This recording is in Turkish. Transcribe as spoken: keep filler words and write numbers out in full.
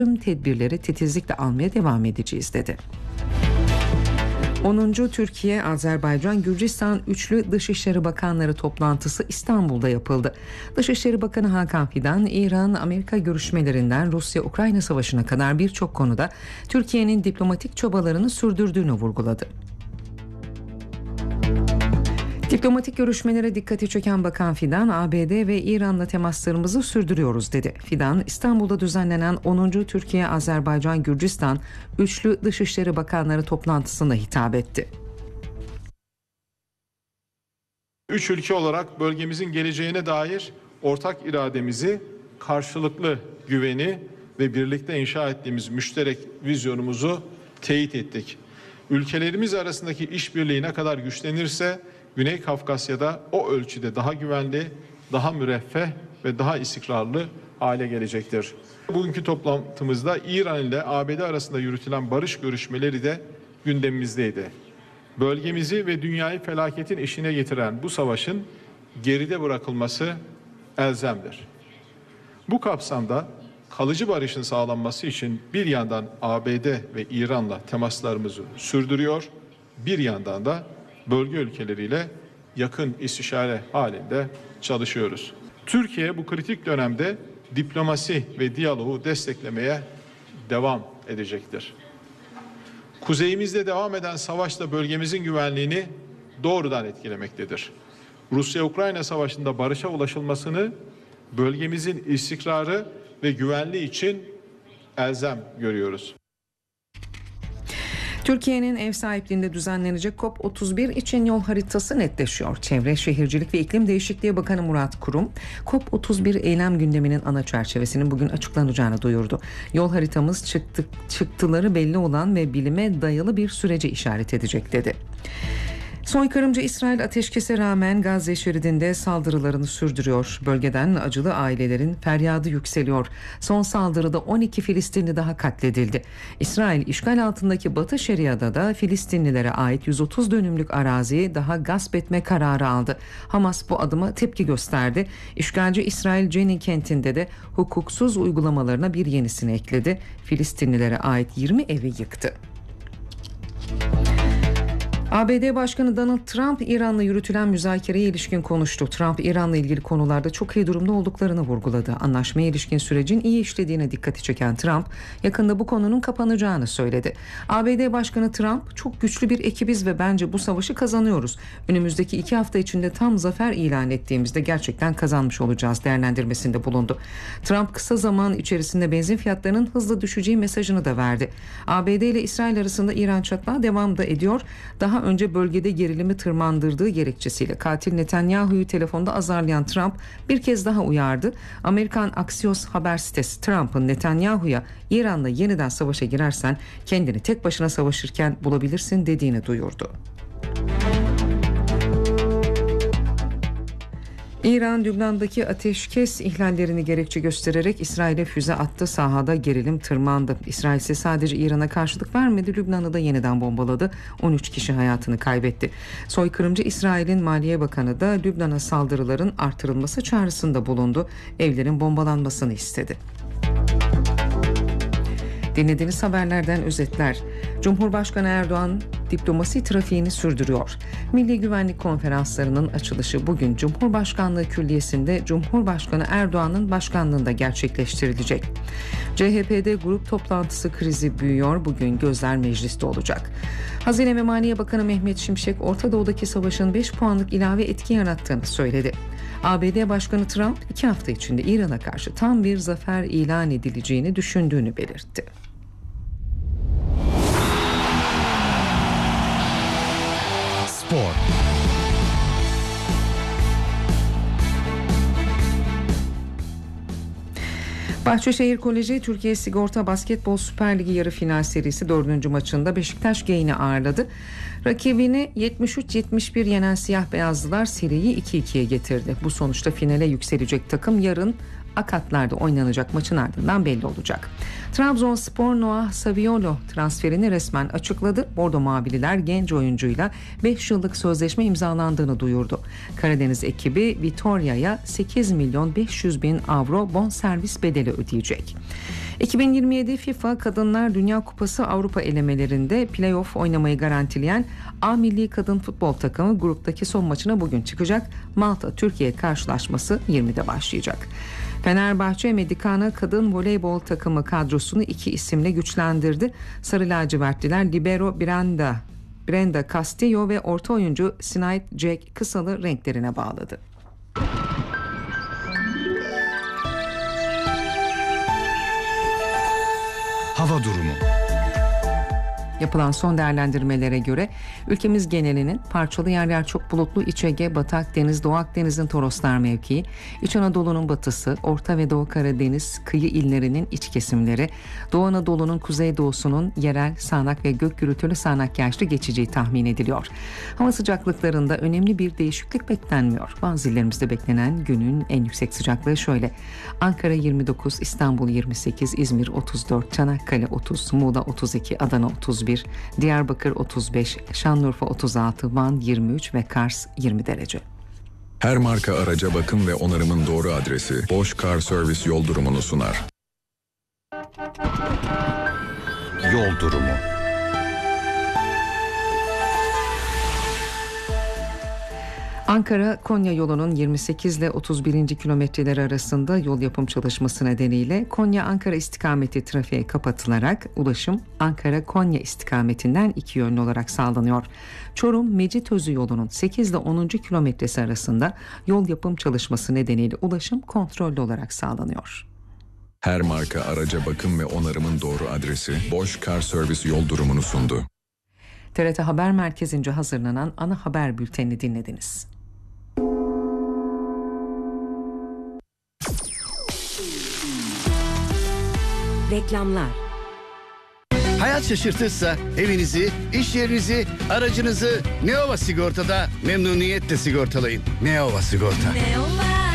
tüm tedbirleri titizlikle almaya devam edeceğiz dedi. onuncu Türkiye, Azerbaycan, Gürcistan Üçlü Dışişleri Bakanları toplantısı İstanbul'da yapıldı. Dışişleri Bakanı Hakan Fidan, İran-Amerika görüşmelerinden Rusya-Ukrayna savaşına kadar birçok konuda Türkiye'nin diplomatik çabalarını sürdürdüğünü vurguladı. Diplomatik görüşmelere dikkati çeken Bakan Fidan, A B D ve İran'la temaslarımızı sürdürüyoruz dedi. Fidan, İstanbul'da düzenlenen onuncu Türkiye, Azerbaycan, Gürcistan Üçlü Dışişleri Bakanları toplantısında hitap etti. Üç ülke olarak bölgemizin geleceğine dair ortak irademizi, karşılıklı güveni ve birlikte inşa ettiğimiz müşterek vizyonumuzu teyit ettik. Ülkelerimiz arasındaki işbirliği ne kadar güçlenirse Güney Kafkasya'da o ölçüde daha güvenli, daha müreffeh ve daha istikrarlı hale gelecektir. Bugünkü toplantımızda İran ile A B D arasında yürütülen barış görüşmeleri de gündemimizdeydi. Bölgemizi ve dünyayı felaketin eşiğine getiren bu savaşın geride bırakılması elzemdir. Bu kapsamda kalıcı barışın sağlanması için bir yandan A B D ve İran'la temaslarımızı sürdürüyor, bir yandan da bölge ülkeleriyle yakın istişare halinde çalışıyoruz. Türkiye bu kritik dönemde diplomasi ve diyaloğu desteklemeye devam edecektir. Kuzeyimizde devam eden savaşla bölgemizin güvenliğini doğrudan etkilemektedir. Rusya-Ukrayna savaşında barışa ulaşılmasını bölgemizin istikrarı ve güvenliği için elzem görüyoruz. Türkiye'nin ev sahipliğinde düzenlenecek COP otuz bir için yol haritası netleşiyor. Çevre, Şehircilik ve İklim Değişikliği Bakanı Murat Kurum, COP otuz bir eylem gündeminin ana çerçevesinin bugün açıklanacağını duyurdu. Yol haritamız çıktı, çıktıları belli olan ve bilime dayalı bir sürece işaret edecek dedi. Soykırımcı İsrail ateşkese rağmen Gazze şeridinde saldırılarını sürdürüyor. Bölgeden acılı ailelerin feryadı yükseliyor. Son saldırıda on iki Filistinli daha katledildi. İsrail işgal altındaki Batı Şeria'da da Filistinlilere ait yüz otuz dönümlük araziyi daha gasp etme kararı aldı. Hamas bu adıma tepki gösterdi. İşgalci İsrail Cenin kentinde de hukuksuz uygulamalarına bir yenisini ekledi. Filistinlilere ait yirmi evi yıktı. A B D Başkanı Donald Trump, İran'la yürütülen müzakereye ilişkin konuştu. Trump, İran'la ilgili konularda çok iyi durumda olduklarını vurguladı. Anlaşmaya ilişkin sürecin iyi işlediğine dikkati çeken Trump, yakında bu konunun kapanacağını söyledi. A B D Başkanı Trump, çok güçlü bir ekibiz ve bence bu savaşı kazanıyoruz. Önümüzdeki iki hafta içinde tam zafer ilan ettiğimizde gerçekten kazanmış olacağız değerlendirmesinde bulundu. Trump, kısa zaman içerisinde benzin fiyatlarının hızla düşeceği mesajını da verdi. A B D ile İsrail arasında İran çatlağı devam da ediyor. Daha önce bölgede gerilimi tırmandırdığı gerekçesiyle katil Netanyahu'yu telefonda azarlayan Trump bir kez daha uyardı. Amerikan Axios haber sitesi, Trump'ın Netanyahu'ya İran'la yeniden savaşa girersen kendini tek başına savaşırken bulabilirsin dediğini duyurdu. İran, Lübnan'daki ateşkes ihlallerini gerekçe göstererek İsrail'e füze attı. Sahada gerilim tırmandı. İsrail ise sadece İran'a karşılık vermedi, Lübnan'ı da yeniden bombaladı. on üç kişi hayatını kaybetti. Soykırımcı İsrail'in Maliye Bakanı da Lübnan'a saldırıların artırılması çağrısında bulundu. Evlerin bombalanmasını istedi. Dinlediğiniz haberlerden özetler. Cumhurbaşkanı Erdoğan diplomasi trafiğini sürdürüyor. Milli Güvenlik Konferanslarının açılışı bugün Cumhurbaşkanlığı Külliyesi'nde Cumhurbaşkanı Erdoğan'ın başkanlığında gerçekleştirilecek. C H P'de grup toplantısı krizi büyüyor. Bugün gözler mecliste olacak. Hazine ve Maliye Bakanı Mehmet Şimşek, Orta Doğu'daki savaşın beş puanlık ilave etki yarattığını söyledi. A B D Başkanı Trump, iki hafta içinde İran'a karşı tam bir zafer ilan edileceğini düşündüğünü belirtti. Spor. Bahçeşehir Koleji Türkiye Sigorta Basketbol Süper Ligi yarı final serisi dördüncü maçında Beşiktaş Geyin'i ağırladı. Rakibini yetmiş üç yetmiş bir yenen siyah beyazlılar seriyi iki ikiye getirdi. Bu sonuçta finale yükselecek takım yarın Akatlar'da oynanacak maçın ardından belli olacak. Trabzonspor Noah Saviolo transferini resmen açıkladı. Bordo Mavililer genç oyuncuyla beş yıllık sözleşme imzalandığını duyurdu. Karadeniz ekibi Vitoria'ya sekiz milyon beş yüz bin avro bonservis bedeli ödeyecek. iki bin yirmi yedi FIFA Kadınlar Dünya Kupası Avrupa elemelerinde play-off oynamayı garantileyen A Milli Kadın Futbol Takımı gruptaki son maçına bugün çıkacak. Malta-Türkiye karşılaşması yirmide başlayacak. Fenerbahçe Medikana Kadın Voleybol Takımı kadrosunu iki isimle güçlendirdi. Sarı lacivertliler libero Brenda Brenda Castillo ve orta oyuncu Sinead Jack Kısal'ı renklerine bağladı. Hava durumu. Yapılan son değerlendirmelere göre ülkemiz genelinin parçalı yer yer çok bulutlu İç Ege, Batı Akdeniz, Doğu Akdeniz'in Toroslar mevkii, İç Anadolu'nun batısı, Orta ve Doğu Karadeniz kıyı illerinin iç kesimleri, Doğu Anadolu'nun kuzeydoğusunun yerel sağanak ve gök gürültülü sağanak yağışlı geçeceği tahmin ediliyor. Hava sıcaklıklarında önemli bir değişiklik beklenmiyor. Bazı illerimizde beklenen günün en yüksek sıcaklığı şöyle: Ankara yirmi dokuz, İstanbul yirmi sekiz, İzmir otuz dört, Çanakkale otuz, Muğla otuz iki, Adana otuz bir, Diyarbakır otuz beş, Şanlıurfa otuz altı, Van yirmi üç ve Kars yirmi derece. Her marka araca bakım ve onarımın doğru adresi Bosch Car Service yol durumunu sunar. Yol durumu. Ankara-Konya yolunun yirmi sekiz ile otuz birinci kilometreleri arasında yol yapım çalışması nedeniyle Konya-Ankara istikameti trafiğe kapatılarak ulaşım Ankara-Konya istikametinden iki yönlü olarak sağlanıyor. Çorum-Mecitözü yolunun sekiz ile onuncu kilometresi arasında yol yapım çalışması nedeniyle ulaşım kontrollü olarak sağlanıyor. Her marka araca bakım ve onarımın doğru adresi Bosch Car Service yol durumunu sundu. T R T Haber Merkezi'nce hazırlanan ana haber bültenini dinlediniz. Reklamlar. Hayat şaşırtırsa evinizi, iş yerinizi, aracınızı Neova Sigorta'da memnuniyetle sigortalayın. Neova Sigorta. Neova.